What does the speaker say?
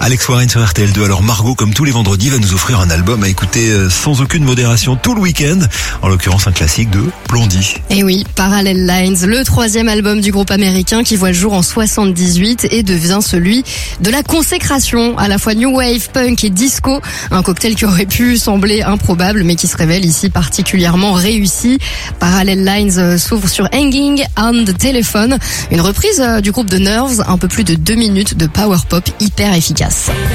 Alex Warren sur RTL2. Alors Margot, comme tous les vendredis, va nous offrir un album à écouter sans aucune modération tout le week-end. En l'occurrence, un classique de Blondie. Et oui, Parallel Lines, le 3e album du groupe américain qui voit le jour en 78 et devient celui de la consécration, à la fois new wave, punk et disco. Un cocktail qui aurait pu sembler improbable, mais qui se révèle ici particulièrement réussi. Parallel Lines s'ouvre sur Hanging on the Telephone, une reprise du groupe The Nerves, un peu plus de 2 minutes de power pop hyper efficace.